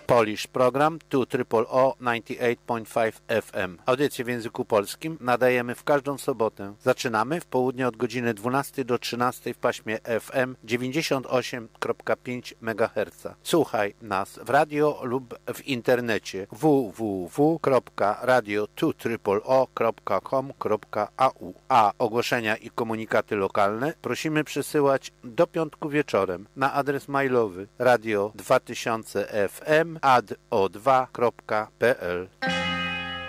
Polish program to OOO 98.5 FM. Audycje w języku polskim nadajemy w każdą sobotę. Zaczynamy w południe od godziny 12 do 13 w paśmie FM 98,5 MHz. Słuchaj nas w radio lub w internecie www.radio2OO.com.au. A ogłoszenia i komunikaty lokalne prosimy przesyłać do piątku wieczorem na adres mailowy radio2000fm@o2.pl.